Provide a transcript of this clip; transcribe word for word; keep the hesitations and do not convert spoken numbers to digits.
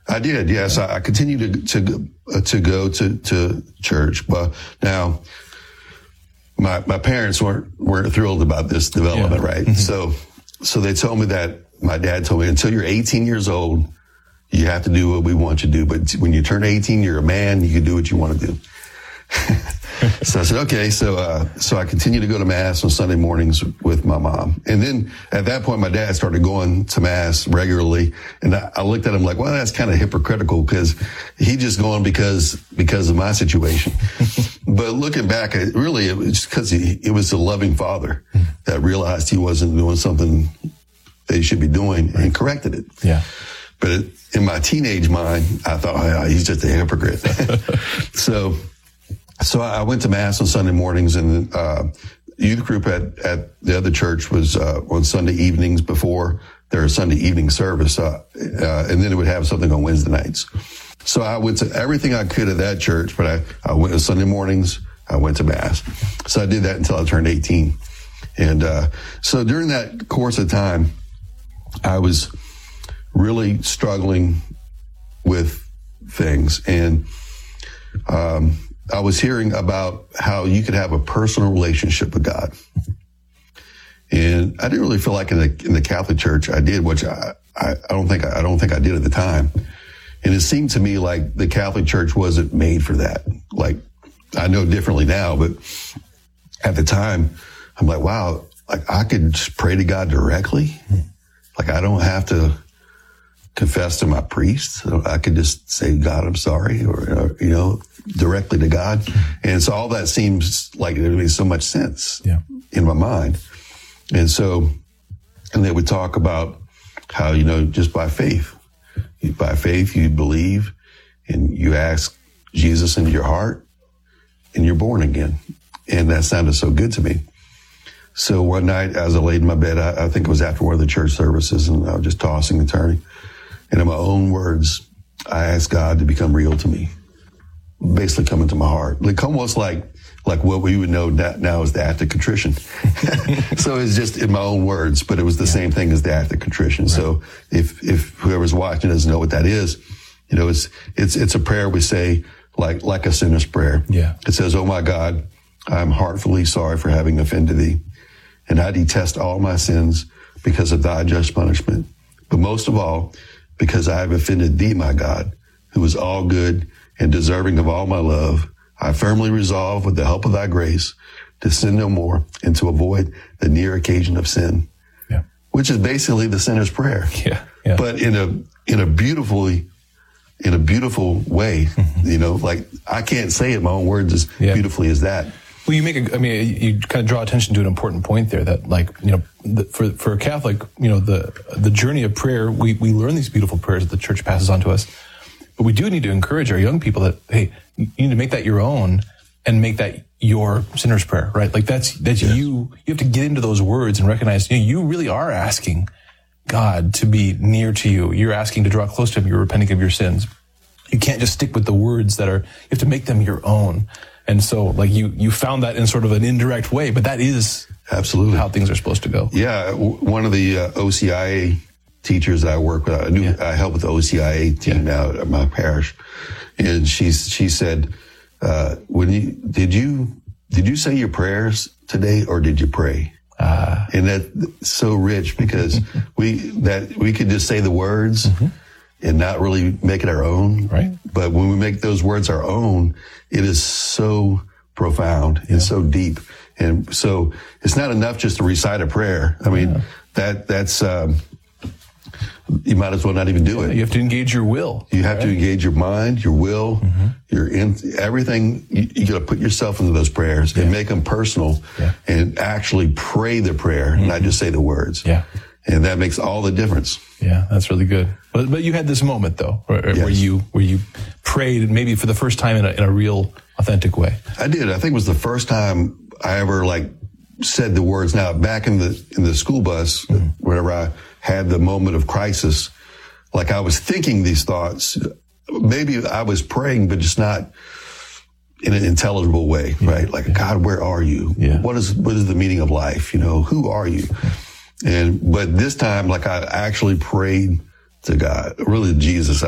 I did, yes. I, I continued to to uh, to go to to church, but now my my parents weren't weren't thrilled about this development, yeah. right? Mm-hmm. So so they told me that my dad told me until you're eighteen years old, you have to do what we want you to do. But when you turn eighteen, you're a man. You can do what you want to do. So I said, okay. So, uh, so I continued to go to mass on Sunday mornings with my mom. And then at that point, my dad started going to mass regularly. And I, I looked at him like, well, that's kind of hypocritical because he just going because, because of my situation. But looking back, it really, it was because he, it was a loving father that realized he wasn't doing something that he should be doing and corrected it. Yeah. But it, in my teenage mind, I thought, oh, yeah, he's just a hypocrite. so, So I went to mass on Sunday mornings, and uh youth group at at the other church was uh on Sunday evenings before their Sunday evening service, uh, uh and then it would have something on Wednesday nights. So I went to everything I could at that church, but I, I went to Sunday mornings, I went to mass. So I did that until I turned eighteen. And uh so during that course of time, I was really struggling with things, and um I was hearing about how you could have a personal relationship with God. And I didn't really feel like in the, in the Catholic Church I did, which I, I, I don't think, I don't think I did at the time. And it seemed to me like the Catholic Church wasn't made for that. Like, I know differently now, but at the time I'm like, wow, like I could just pray to God directly. Like I don't have to confess to my priest. I could just say, God, I'm sorry, or, you know, directly to God. And so all that seems like it makes so much sense yeah. in my mind. And so, and they would talk about how, you know, just by faith, by faith, you believe and you ask Jesus into your heart and you're born again. And that sounded so good to me. So one night as I laid in my bed, I, I think it was after one of the church services, and I was just tossing and turning. And in my own words, I asked God to become real to me, basically come into my heart. Like almost like, like what we would know now as the act of contrition. So it's just in my own words, but it was the yeah. same thing as the act of contrition. Right. So if, if whoever's watching doesn't know what that is, you know, it's, it's, it's a prayer we say like, like a sinner's prayer. Yeah. It says, oh my God, I'm heartfully sorry for having offended thee, and I detest all my sins because of thy just punishment. But most of all, because I have offended thee, my God, who is all good and deserving of all my love, I firmly resolve with the help of thy grace to sin no more and to avoid the near occasion of sin. Yeah. Which is basically the sinner's prayer. Yeah. yeah. But in a, in a beautifully, in a beautiful way, mm-hmm. you know, like I can't say it in my own words as yeah. beautifully as that. Well, you make a, I mean, you kind of draw attention to an important point there that, like, you know, the, for, for a Catholic, you know, the, the journey of prayer, we, we learn these beautiful prayers that the church passes on to us. But we do need to encourage our young people that, hey, you need to make that your own and make that your sinner's prayer, right? Like that's, that's yes. you, you have to get into those words and recognize, you know, you really are asking God to be near to you. You're asking to draw close to him. You're repenting of your sins. You can't just stick with the words that are, you have to make them your own. And so, like, you, you found that in sort of an indirect way, but that is absolutely how things are supposed to go. Yeah. W- one of the uh, O C I A teachers that I work with, I, knew, yeah. I help with the O C I A team yeah. now at my parish. And she's, she said, uh, when you, did you, did you say your prayers today or did you pray? Uh, and that's so rich because we, that we could just say the words mm-hmm. and not really make it our own. Right. But when we make those words our own, it is so profound and yeah. so deep. And so it's not enough just to recite a prayer. I mean, yeah. that, that's, um, you might as well not even do it. You have to engage your will. You have right? to engage your mind, your will, mm-hmm. your in, everything. You, you got to put yourself into those prayers yeah. and make them personal yeah. and actually pray the prayer, mm-hmm. not just say the words. Yeah. And that makes all the difference. Yeah, that's really good. But, but you had this moment though, where, yes. where you, where you prayed maybe for the first time in a, in a real authentic way. I did. I think it was the first time I ever like said the words. Now back in the, in the school bus, mm-hmm. whenever I had the moment of crisis, like I was thinking these thoughts, maybe I was praying, but just not in an intelligible way, yeah. right? Like, yeah. God, where are you? Yeah. What is, what is the meaning of life? You know, who are you? Yeah. And, but this time, like I actually prayed to God, really Jesus.